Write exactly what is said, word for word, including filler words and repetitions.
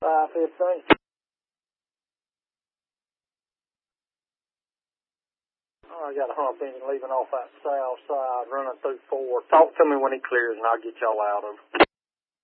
five fifteen. Oh, I got a hump engine leaving off that south side, running through four. Talk to me when he clears, and I'll get y'all out of it.